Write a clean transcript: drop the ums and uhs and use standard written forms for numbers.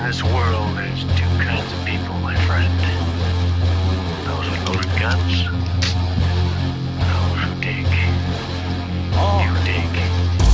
In this world, there's two kinds of people, my friend. Those with loaded guns